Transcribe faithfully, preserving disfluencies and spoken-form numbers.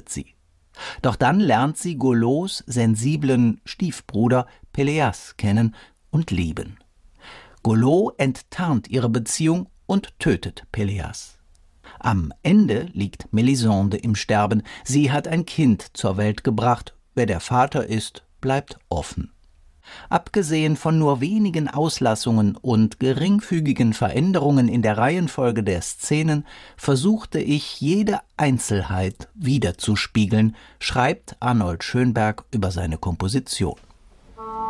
verliert sie. Doch dann lernt sie Golos sensiblen Stiefbruder Peleas kennen und lieben. Golot enttarnt ihre Beziehung und tötet Peleas. Am Ende liegt Melisande im Sterben. Sie hat ein Kind zur Welt gebracht. Wer der Vater ist, bleibt offen. Abgesehen von nur wenigen Auslassungen und geringfügigen Veränderungen in der Reihenfolge der Szenen versuchte ich, jede Einzelheit wiederzuspiegeln, schreibt Arnold Schönberg über seine Komposition.